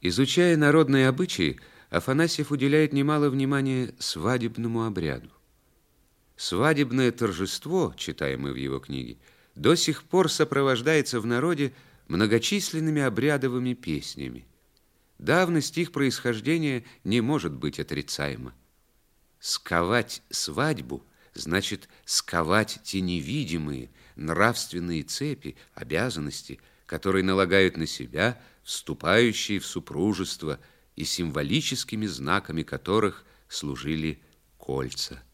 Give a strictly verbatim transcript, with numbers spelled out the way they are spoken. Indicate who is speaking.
Speaker 1: Изучая народные обычаи, Афанасьев уделяет немало внимания свадебному обряду. Свадебное торжество, читаем мы в его книге, до сих пор сопровождается в народе многочисленными обрядовыми песнями. Давность их происхождения не может быть отрицаема. Сковать свадьбу значит сковать те невидимые нравственные цепи, обязанности, которые налагают на себя вступающие в супружество и символическими знаками которых служили кольца.